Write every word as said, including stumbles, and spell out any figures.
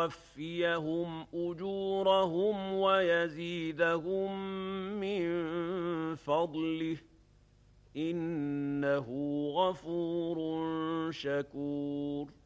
ليوفيهم أجورهم ويزيدهم من فضله إنه غفور شكور.